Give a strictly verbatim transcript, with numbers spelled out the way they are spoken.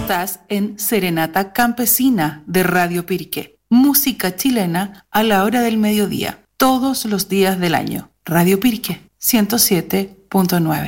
Estás en Serenata Campesina de Radio Piriqué. Música chilena a la hora del mediodía, todos los días del año. Radio Piriqué, ciento siete punto nueve.